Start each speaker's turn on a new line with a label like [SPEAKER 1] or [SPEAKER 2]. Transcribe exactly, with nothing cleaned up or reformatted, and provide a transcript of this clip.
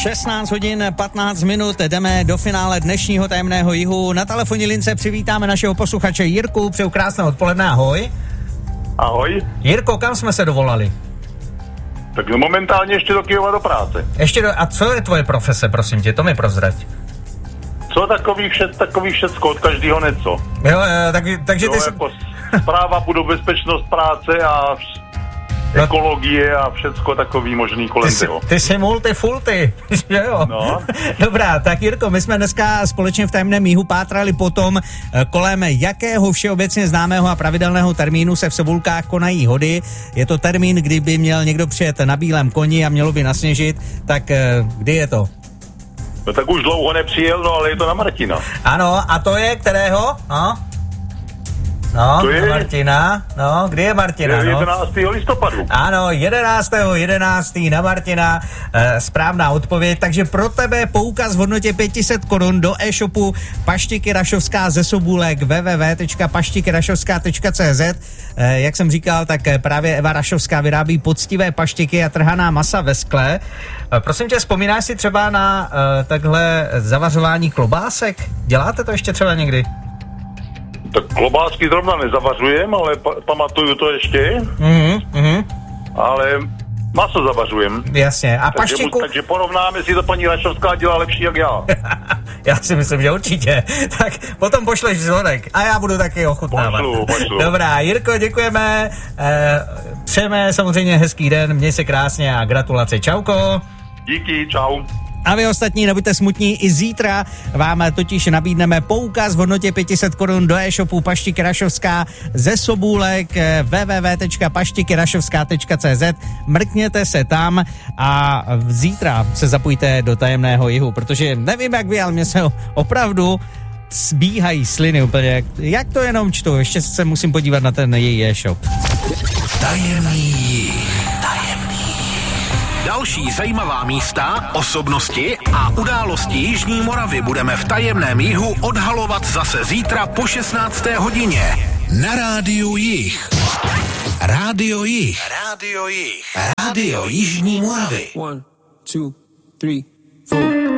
[SPEAKER 1] šestnáct hodin patnáct minut, jdeme do finále dnešního tajemného jihu. Na telefonní lince přivítáme našeho posluchače Jirku. Přeju krásné odpoledne, ahoj.
[SPEAKER 2] Ahoj.
[SPEAKER 1] Jirko, kam jsme se dovolali?
[SPEAKER 2] Tak momentálně ještě do Kyjova do práce.
[SPEAKER 1] Ještě do, a co je tvoje profese, prosím tě, to mi prozrať.
[SPEAKER 2] Co takový všet, takový všecko, od každého něco.
[SPEAKER 1] Jo, tak, takže
[SPEAKER 2] jo,
[SPEAKER 1] ty jsi...
[SPEAKER 2] jako správa budou bezpečnost práce a ekologie a všecko takový možný kolem
[SPEAKER 1] ty
[SPEAKER 2] toho.
[SPEAKER 1] Ty jsi multifulty, že jo?
[SPEAKER 2] No.
[SPEAKER 1] Dobrá, tak Jirko, my jsme dneska společně v tajemném jihu pátrali potom, kolem jakého všeobecně známého a pravidelného termínu se v Sobůlkách konají hody. Je to termín, kdy by měl někdo přijet na bílém koni a mělo by nasněžit, tak kdy je to?
[SPEAKER 2] No tak už dlouho nepřijel, no ale je to na Martina.
[SPEAKER 1] Ano, a to je kterého? No? No,
[SPEAKER 2] to je...
[SPEAKER 1] Martina, no, kdy je Martina,
[SPEAKER 2] je
[SPEAKER 1] no?
[SPEAKER 2] jedenáctého listopadu.
[SPEAKER 1] Ano, jedenáctého jedenáctého na Martina, e, správná odpověď, takže pro tebe poukaz v hodnotě pět set korun do e-shopu Paštiky Rašovská ze Sobůlek w w w tečka paštiky rašovská tečka c z. E, jak jsem říkal, tak právě Eva Rašovská vyrábí poctivé paštiky a trhaná masa ve skle. E, prosím tě, vzpomínáš si třeba na e, takhle zavařování klobásek? Děláte to ještě třeba někdy?
[SPEAKER 2] Tak klobásky zrovna nezavařujem, ale pa- pamatuju to ještě.
[SPEAKER 1] Mhm, mhm.
[SPEAKER 2] Ale maso zavařujem.
[SPEAKER 1] Jasně. A
[SPEAKER 2] takže,
[SPEAKER 1] paštiku...
[SPEAKER 2] takže porovnáme, jestli to paní Rašovská dělá lepší jak já.
[SPEAKER 1] Já si myslím, že určitě. Tak potom pošleš zvonek a já budu taky ochutnávat.
[SPEAKER 2] Pošlu, pošlu.
[SPEAKER 1] Dobrá, Jirko, děkujeme. E, přejeme samozřejmě hezký den, měj se krásně a gratulace. Čauko.
[SPEAKER 2] Díky, čau.
[SPEAKER 1] A vy ostatní nebuďte smutní, i zítra vám totiž nabídneme poukaz v hodnotě pět set korun do e-shopu Paštiky Rašovská ze Sobůlek w w w tečka paštiky rašovská tečka c z. Mrkněte se tam a zítra se zapojte do tajemného jihu, protože nevím jak vy, ale mě se opravdu zbíhají sliny úplně. Jak to jenom čtu? Ještě se musím podívat na ten její e-shop.
[SPEAKER 3] Tajemný jih. Další zajímavá místa, osobnosti a události Jižní Moravy budeme v tajemném jihu odhalovat zase zítra po šestnácté hodině. Na Rádiu Jih. Rádio Jih. Rádio Jih. Rádio Jižní Moravy.
[SPEAKER 4] One, two, three, four.